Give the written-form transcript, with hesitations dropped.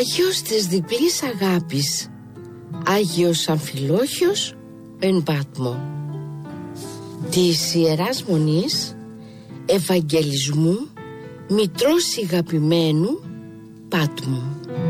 Άγιος της διπλής αγάπης, Άγιος Αμφιλόχιος εν Πάτμο, της Ιεράς Μονής Ευαγγελισμού Μητρός Ηγαπημένου Πάτμου.